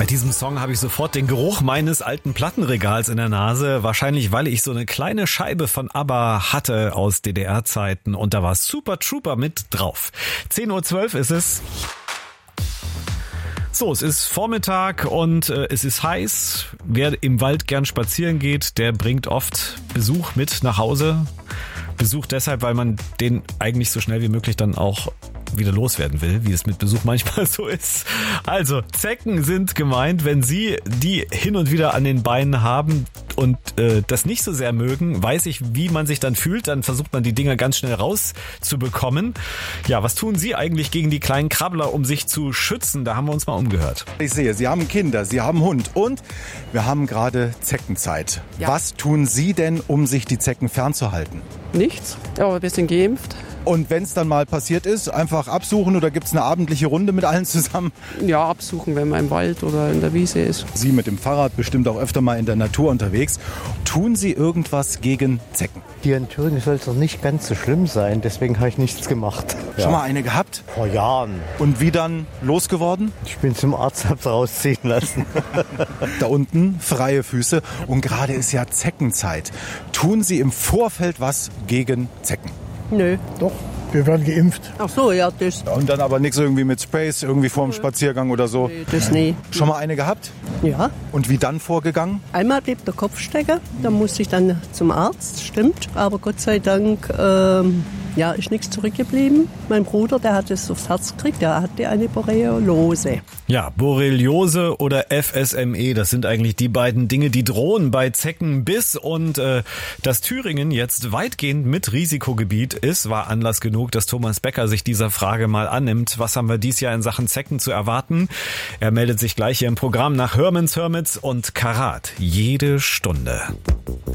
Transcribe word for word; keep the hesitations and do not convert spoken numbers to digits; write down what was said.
diesem Song habe ich sofort den Geruch meines alten Plattenregals in der Nase. Wahrscheinlich, weil ich so eine kleine Scheibe von ABBA hatte aus D D R-Zeiten und da war Super Trooper mit drauf. zehn Uhr zwölf ist es. So, es ist Vormittag und äh, es ist heiß. Wer im Wald gern spazieren geht, der bringt oft Besuch mit nach Hause. Besuch deshalb, weil man den eigentlich so schnell wie möglich dann auch wieder loswerden will, wie es mit Besuch manchmal so ist. Also, Zecken sind gemeint, wenn Sie die hin und wieder an den Beinen haben und äh, das nicht so sehr mögen, weiß ich, wie man sich dann fühlt, dann versucht man die Dinger ganz schnell rauszubekommen. Ja, was tun Sie eigentlich gegen die kleinen Krabbler, um sich zu schützen? Da haben wir uns mal umgehört. Ich sehe, Sie haben Kinder, Sie haben Hund und wir haben gerade Zeckenzeit. Ja. Was tun Sie denn, um sich die Zecken fernzuhalten? Nichts, aber wir sind geimpft. Und wenn es dann mal passiert ist, einfach absuchen oder gibt es eine abendliche Runde mit allen zusammen? Ja, absuchen, wenn man im Wald oder in der Wiese ist. Sie mit dem Fahrrad bestimmt auch öfter mal in der Natur unterwegs. Tun Sie irgendwas gegen Zecken? Hier in Thüringen soll es doch nicht ganz so schlimm sein, deswegen habe ich nichts gemacht. Ja. Schon mal eine gehabt? Vor Jahren. Und wie dann losgeworden? Ich bin zum Arzt, hab's rausziehen lassen. Da unten freie Füße und gerade ist ja Zeckenzeit. Tun Sie im Vorfeld was gegen Zecken? Nö. Doch, wir werden geimpft. Ach so, ja, das. Und dann aber nichts irgendwie mit Sprays, irgendwie vorm Spaziergang oder so? Nee, das nie. Schon mal eine gehabt? Ja. Und wie dann vorgegangen? Einmal blieb der Kopf stecken, da musste ich dann zum Arzt, stimmt. Aber Gott sei Dank ähm, ja, ist nichts zurückgeblieben. Mein Bruder, der hat es aufs Herz gekriegt, der hatte eine Borreliose. Ja, Borreliose oder F S M E, das sind eigentlich die beiden Dinge, die drohen bei Zeckenbiss. Und äh, dass Thüringen jetzt weitgehend mit Risikogebiet ist, war Anlass genug, dass Thomas Becker sich dieser Frage mal annimmt. Was haben wir dieses Jahr in Sachen Zecken zu erwarten? Er meldet sich gleich hier im Programm nach Hörmens, Hörmitz und Karat. Jede Stunde.